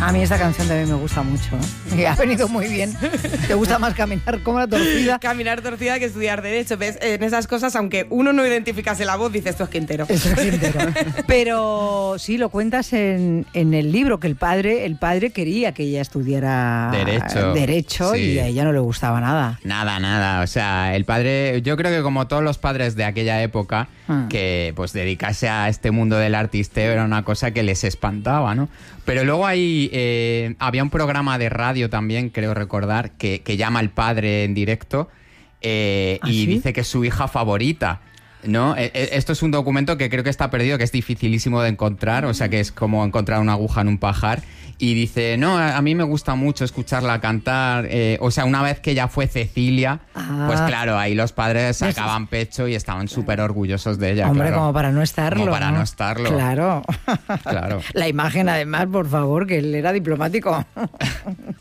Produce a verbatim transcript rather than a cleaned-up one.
A mí esta canción también me gusta mucho, ¿eh? Y ha venido muy bien. ¿Te gusta más caminar como la torcida? Caminar torcida que estudiar Derecho. ¿Ves? En esas cosas, aunque uno no identificase la voz, dices, esto es Quintero. Esto es Quintero. Pero sí, lo cuentas en, en el libro, que el padre, el padre quería que ella estudiara Derecho, derecho sí. Y a ella no le gustaba nada. Nada, nada. O sea, el padre, yo creo que como todos los padres de aquella época, ah. que pues dedicarse a este mundo del artisteo era una cosa que les espantaba, ¿no? Pero luego ahí eh, había un programa de radio también, creo recordar, que, que llama al padre en directo eh, ¿Ah, y sí? dice que es su hija favorita, ¿no? Eh, eh, esto es un documento que creo que está perdido, que es dificilísimo de encontrar, o sea que es como encontrar una aguja en un pajar. Y dice, no, a mí me gusta mucho escucharla cantar. Eh, o sea, una vez que ya fue Cecilia, ah. pues claro, ahí los padres sacaban pecho y estaban súper orgullosos de ella. Hombre, claro. como para no estarlo. Como para ¿no? no estarlo. Claro. Claro. La imagen, además, por favor, que él era diplomático.